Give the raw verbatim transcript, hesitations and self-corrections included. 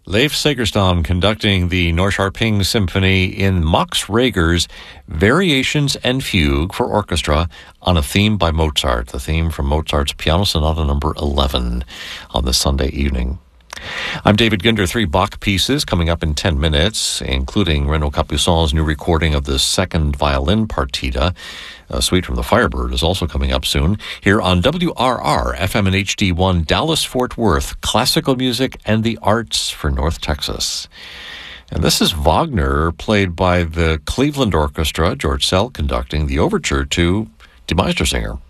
Leif Segerstam conducting the Norrköping Symphony in Max Reger's Variations and Fugue for Orchestra on a theme by Mozart, the theme from Mozart's Piano Sonata number eleven on this Sunday evening. I'm David Ginder. Three Bach pieces coming up in ten minutes, including Renaud Capuçon's new recording of the second violin partita. A suite from the Firebird is also coming up soon. Here on W R R, F M and H D one, Dallas-Fort Worth, classical music and the arts for North Texas. And this is Wagner, played by the Cleveland Orchestra, George Szell conducting the overture to Die Meistersinger.